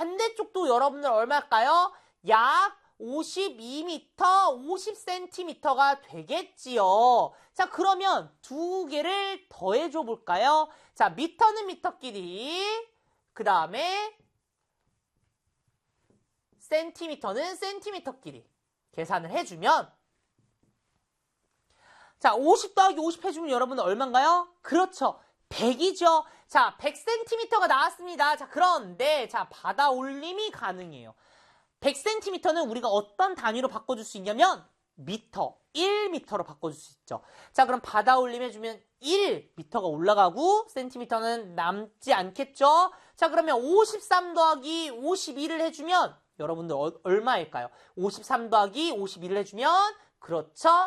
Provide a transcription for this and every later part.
반대쪽도 여러분들 얼마일까요? 약 52m, 50cm가 되겠지요. 자, 그러면 두 개를 더해줘 볼까요? 자, 미터는 미터 길이, 그 다음에 센티미터는 센티미터 길이 계산을 해주면, 자, 50 더하기 50 해주면 여러분은 얼마인가요? 그렇죠. 100이죠. 자, 100cm가 나왔습니다. 자, 그런데, 자, 받아 올림이 가능해요. 100cm는 우리가 어떤 단위로 바꿔줄 수 있냐면, 미터, 1m로 바꿔줄 수 있죠. 자, 그럼 받아 올림 해주면 1m가 올라가고, 센티미터는 남지 않겠죠? 자, 그러면 53 더하기 51을 해주면, 여러분들 얼마일까요? 53 더하기 51을 해주면, 그렇죠?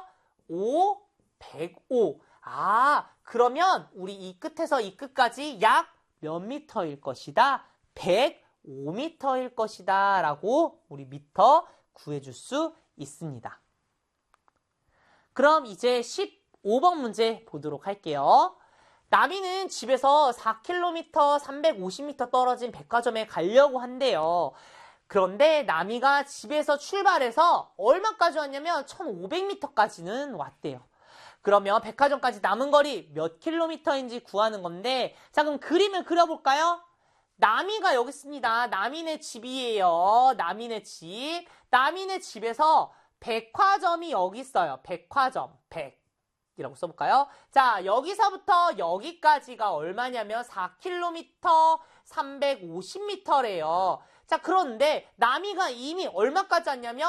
105. 아, 그러면 우리 이 끝에서 이 끝까지 약 몇 미터일 것이다? 105m일 것이다 라고 우리 미터 구해줄 수 있습니다. 그럼 이제 15번 문제 보도록 할게요. 나미는 집에서 4km, 350m 떨어진 백화점에 가려고 한대요. 그런데 나미가 집에서 출발해서 얼마까지 왔냐면 1500m까지는 왔대요. 그러면 백화점까지 남은 거리 몇 킬로미터인지 구하는 건데, 자, 그럼 그림을 그려볼까요? 나미가 여기 있습니다. 나미네 집이에요. 나미네 집. 나미네 집에서 백화점이 여기 있어요. 백화점, 100이라고 써볼까요? 자, 여기서부터 여기까지가 얼마냐면 4km, 350m래요. 자, 그런데 나미가 이미 얼마까지 왔냐면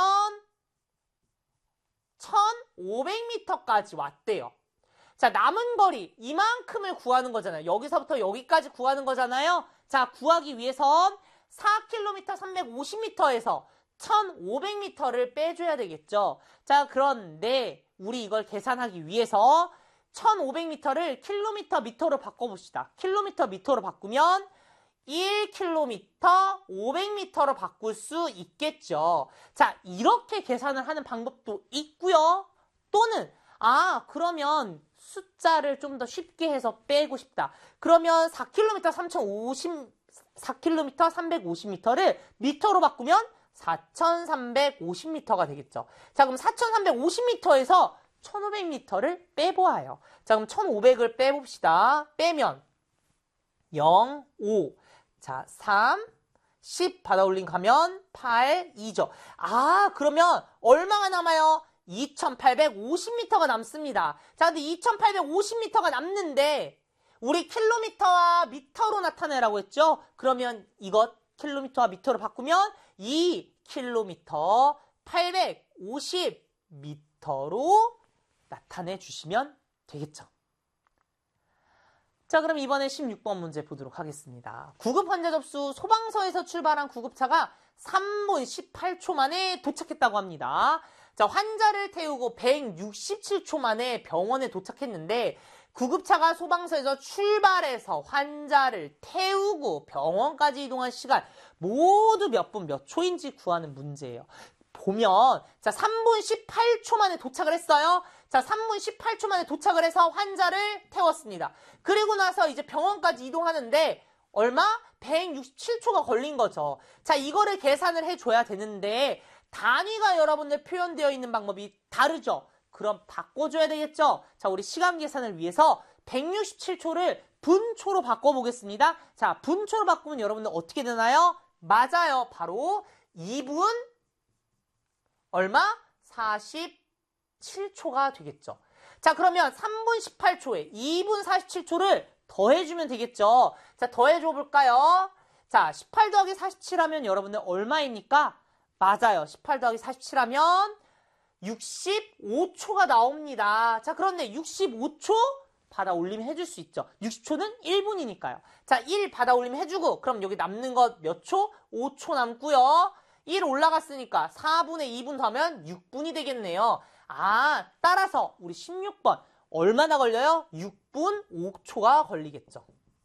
1500m까지 왔대요. 자, 남은 거리 이만큼을 구하는 거잖아요. 여기서부터 여기까지 구하는 거잖아요. 자, 구하기 위해선 4km 350m에서 1500m를 빼줘야 되겠죠. 자, 그런데 우리 이걸 계산하기 위해서 1500m를 킬로미터 미터로 바꿔봅시다. 킬로미터 미터로 바꾸면 1km 500m로 바꿀 수 있겠죠. 자, 이렇게 계산을 하는 방법도 있고요. 또는 그러면 숫자를 좀 더 쉽게 해서 빼고 싶다. 그러면 4km 350m를 미터로 바꾸면 4350m가 되겠죠. 자, 그럼 4350m에서 1500m를 빼보아요. 자, 그럼 1500을 빼봅시다. 빼면 0, 5. 자, 3, 10 받아 올림 가면 8, 2죠. 그러면 얼마가 남아요? 2850m가 남습니다. 자, 근데 2850m가 남는데 우리 킬로미터와 미터로 나타내라고 했죠? 그러면 이것 킬로미터와 미터로 바꾸면 2km 850m로 나타내 주시면 되겠죠. 자, 그럼 이번에 16번 문제 보도록 하겠습니다. 구급 환자 접수 소방서에서 출발한 구급차가 3분 18초 만에 도착했다고 합니다. 자, 환자를 태우고 167초 만에 병원에 도착했는데 구급차가 소방서에서 출발해서 환자를 태우고 병원까지 이동한 시간 모두 몇 분 몇 초인지 구하는 문제예요. 보면 자, 3분 18초 만에 도착을 했어요. 자, 3분 18초 만에 도착을 해서 환자를 태웠습니다. 그리고 나서 이제 병원까지 이동하는데 얼마? 167초가 걸린 거죠. 자, 이거를 계산을 해줘야 되는데 단위가 여러분들 표현되어 있는 방법이 다르죠. 그럼 바꿔줘야 되겠죠. 자, 우리 시간 계산을 위해서 167초를 분초로 바꿔보겠습니다. 자, 분초로 바꾸면 여러분들 어떻게 되나요? 맞아요. 바로 2분 얼마? 47초가 되겠죠. 자, 그러면 3분 18초에 2분 47초를 더해주면 되겠죠. 자, 더해줘 볼까요? 자, 18 더하기 47 하면 여러분들 얼마입니까? 맞아요. 18 더하기 47 하면 65초가 나옵니다. 자, 그런데 65초 받아 올림 해줄 수 있죠. 60초는 1분이니까요. 자, 1 받아 올림 해주고 그럼 여기 남는 것 몇 초? 5초 남고요. 1 올라갔으니까 4분의 2분 더하면 6분이 되겠네요. 따라서 우리 16번 얼마나 걸려요? 6분 5초가 걸리겠죠.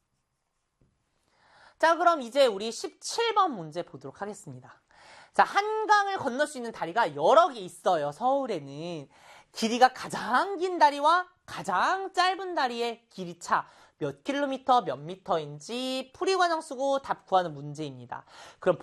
자, 그럼 이제 우리 17번 문제 보도록 하겠습니다. 자, 한강을 건널 수 있는 다리가 여러 개 있어요. 서울에는. 길이가 가장 긴 다리와 가장 짧은 다리의 길이 차 몇 킬로미터 몇 미터인지 풀이 과정 쓰고 답 구하는 문제입니다. 그럼